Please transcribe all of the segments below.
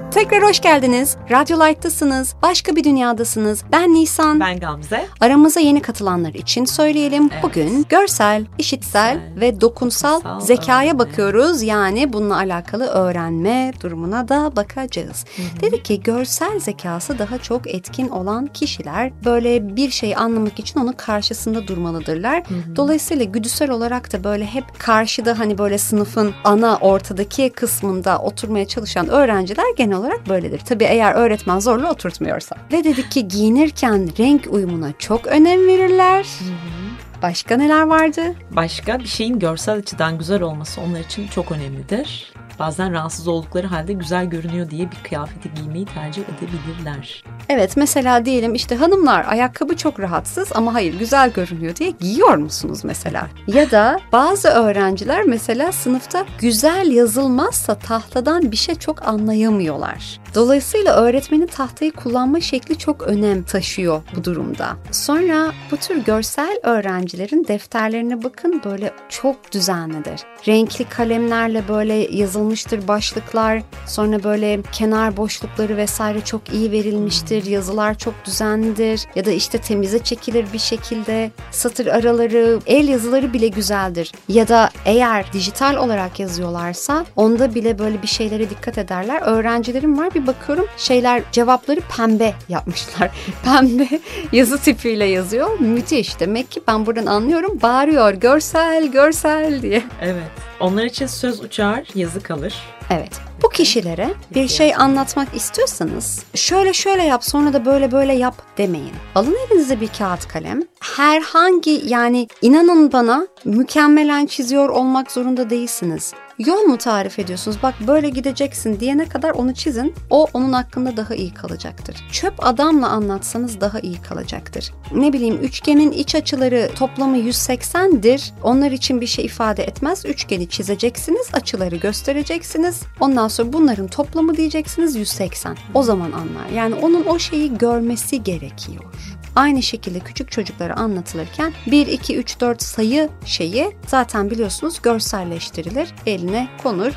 Tekrar hoş geldiniz. Radyo Light'tasınız. Başka bir dünyadasınız. Ben Nisan. Ben Gamze. Aramıza yeni katılanlar için söyleyelim. Evet. Bugün görsel, işitsel ve dokunsal zekaya bakıyoruz. Yani bununla alakalı öğrenme durumuna da bakacağız. Dedik ki görsel zekası daha çok etkin olan kişiler böyle bir şey anlamak için onun karşısında durmalıdırlar. Dolayısıyla güdüsel olarak da böyle hep karşıda hani böyle sınıfın ana ortadaki kısmında oturmaya çalışan öğrenciler genel olarak böyledir. Tabii eğer öğretmen zorla oturtmuyorsa. Ve dedik ki giyinirken renk uyumuna çok önem verirler. Başka neler vardı? Başka bir şeyin görsel açıdan güzel olması onlar için çok önemlidir. Bazen rahatsız oldukları halde güzel görünüyor diye bir kıyafeti giymeyi tercih edebilirler. Evet, mesela diyelim işte hanımlar ayakkabı çok rahatsız ama hayır güzel görünüyor diye giyiyor musunuz mesela? Ya da bazı öğrenciler mesela sınıfta güzel yazılmazsa tahtadan bir şey çok anlayamıyorlar. Dolayısıyla öğretmenin tahtayı kullanma şekli çok önem taşıyor bu durumda. Sonra bu tür görsel öğrencilerin defterlerine bakın, böyle çok düzenlidir. Renkli kalemlerle böyle yazılmıştır başlıklar, sonra böyle kenar boşlukları vesaire çok iyi verilmiştir, yazılar çok düzenlidir ya da işte temize çekilir bir şekilde, satır araları, el yazıları bile güzeldir. Ya da eğer dijital olarak yazıyorlarsa onda bile böyle bir şeylere dikkat ederler. Öğrencilerim var, bir bakıyorum cevapları pembe yapmışlar. Pembe yazı tipiyle yazıyor. Müthiş. Demek ki ben buradan anlıyorum. Bağırıyor görsel diye. Evet. Onlar için söz uçar, yazı kalır. Evet. Bu kişilere bir şey anlatmak istiyorsanız şöyle yap, sonra da böyle yap demeyin. Alın elinize bir kağıt kalem. Herhangi, yani inanın bana, mükemmelen çiziyor olmak zorunda değilsiniz. Yol mu tarif ediyorsunuz? Bak böyle gideceksin diyene kadar onu çizin. O onun hakkında daha iyi kalacaktır. Çöp adamla anlatsanız daha iyi kalacaktır. Ne bileyim, üçgenin iç açıları toplamı 180'dir. Onlar için bir şey ifade etmez. Üçgeni çizeceksiniz, açıları göstereceksiniz. Ondan sonra bunların toplamı diyeceksiniz 180. O zaman anlar. Yani onun o şeyi görmesi gerekiyor. Aynı şekilde küçük çocuklara anlatılırken 1, 2, 3, 4 sayı şeyi zaten biliyorsunuz görselleştirilir. Eline konur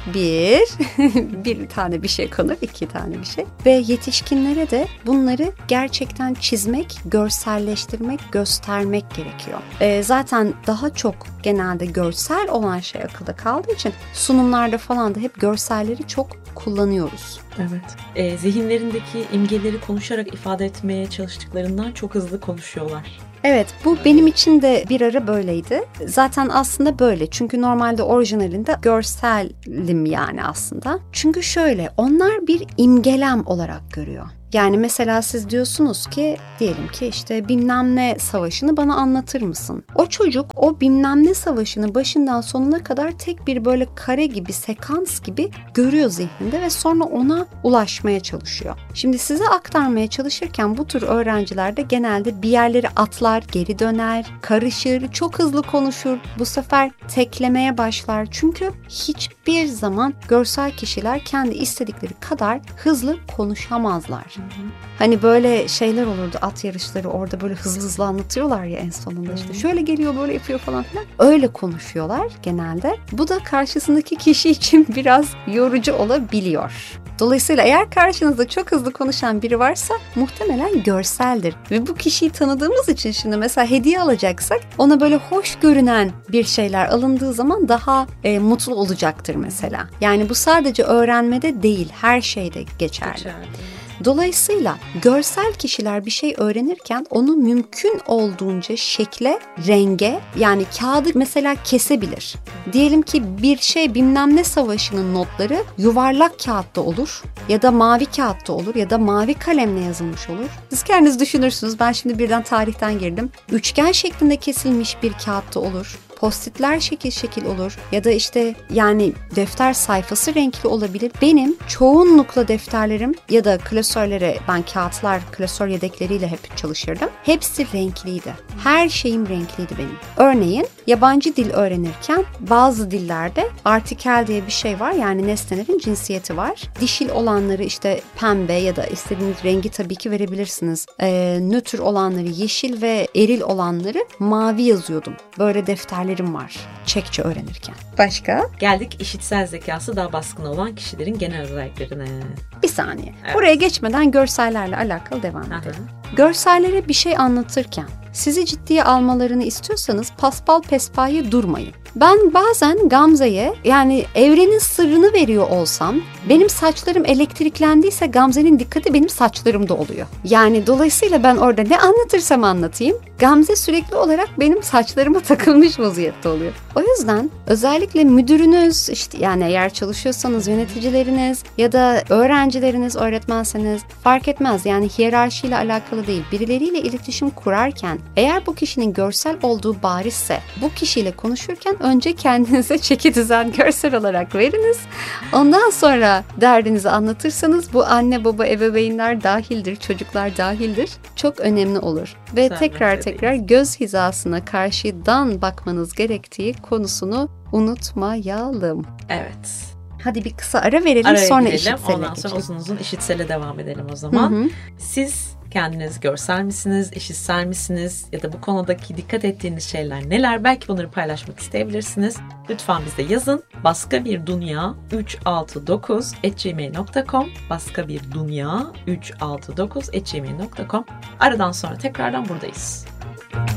bir tane bir şey konur, 2 tane bir şey. Ve yetişkinlere de bunları gerçekten çizmek, görselleştirmek, göstermek gerekiyor. Zaten daha çok genelde görsel olan şey akılda kaldığı için sunumlarda falan da hep görselleri çok kullanıyoruz. Evet. Zihinlerindeki imgeleri konuşarak ifade etmeye çalıştıklarından çok hızlı konuşuyorlar. Evet, bu benim için de bir ara böyleydi. Zaten aslında böyle. Çünkü normalde orijinalinde görselim yani aslında. Çünkü şöyle, onlar bir imgelem olarak görüyor. Yani mesela siz diyorsunuz ki, diyelim ki işte bilmem ne savaşını bana anlatır mısın? O çocuk o bilmem ne savaşını başından sonuna kadar tek bir böyle kare gibi, sekans gibi görüyor zihninde ve sonra ona ulaşmaya çalışıyor. Şimdi size aktarmaya çalışırken bu tür öğrenciler de genelde bir yerleri atlar, geri döner, karışır, çok hızlı konuşur. Bu sefer teklemeye başlar. Çünkü hiçbir zaman görsel kişiler kendi istedikleri kadar hızlı konuşamazlar. Hani böyle şeyler olurdu, at yarışları, orada böyle hızlı anlatıyorlar ya en sonunda, işte şöyle geliyor böyle yapıyor falan filan. Öyle konuşuyorlar genelde. Bu da karşısındaki kişi için biraz yorucu olabiliyor. Dolayısıyla eğer karşınızda çok hızlı konuşan biri varsa muhtemelen görseldir. Ve bu kişiyi tanıdığımız için şimdi mesela hediye alacaksak ona böyle hoş görünen bir şeyler alındığı zaman daha mutlu olacaktır mesela. Yani bu sadece öğrenmede değil, her şeyde geçerli. Dolayısıyla görsel kişiler bir şey öğrenirken onu mümkün olduğunca şekle, renge, yani kağıdı mesela kesebilir. Diyelim ki bir şey bilmem ne savaşının notları yuvarlak kağıtta olur ya da mavi kağıtta olur ya da mavi kalemle yazılmış olur. Siz kendiniz düşünürsünüz, ben şimdi birden tarihten girdim. Üçgen şeklinde kesilmiş bir kağıtta olur. Post-itler şekil olur ya da işte yani defter sayfası renkli olabilir. Benim çoğunlukla defterlerim ya da klasörlere, ben kağıtlar klasör yedekleriyle hep çalışırdım. Hepsi renkliydi. Her şeyim renkliydi benim. Örneğin yabancı dil öğrenirken bazı dillerde artikel diye bir şey var. Yani nesnelerin cinsiyeti var. Dişil olanları işte pembe ya da istediğiniz rengi tabii ki verebilirsiniz. Nötr olanları yeşil ve eril olanları mavi yazıyordum. Böyle defterlerim var Çekçe öğrenirken. Başka? Geldik işitsel zekası daha baskın olan kişilerin genel özelliklerine. Bir saniye. Evet. Buraya geçmeden görsellerle alakalı devam edelim. Görsellere bir şey anlatırken sizi ciddiye almalarını istiyorsanız paspal pespayı durmayın. Ben bazen Gamze'ye yani evrenin sırrını veriyor olsam benim saçlarım elektriklendiyse Gamze'nin dikkati benim saçlarımda oluyor. Yani dolayısıyla ben orada ne anlatırsam anlatayım Gamze sürekli olarak benim saçlarıma takılmış vaziyette oluyor. O yüzden özellikle müdürünüz işte yani eğer çalışıyorsanız yöneticileriniz ya da öğrencileriniz öğretmenseniz fark etmez yani hiyerarşiyle alakalı değil. Birileriyle iletişim kurarken eğer bu kişinin görsel olduğu barizse bu kişiyle konuşurken önce kendinize çeki düzen görsel olarak veriniz. Ondan sonra derdinizi anlatırsanız bu anne baba ebeveynler dahildir, çocuklar dahildir. Çok önemli olur. Ve tekrar göz hizasına karşıdan bakmanız gerektiği konusunu unutmayalım. Evet. Hadi bir kısa ara verelim Araya sonra gidelim. işitsele Ondan sonra geçelim. uzun işitsele devam edelim o zaman. Hı hı. Siz kendiniz görsel misiniz, işitsel misiniz ya da bu konudaki dikkat ettiğiniz şeyler neler? Belki bunları paylaşmak isteyebilirsiniz. Lütfen bize yazın. baskabirdunya369@gmail.com baskabirdunya369@gmail.com Aradan sonra tekrardan buradayız.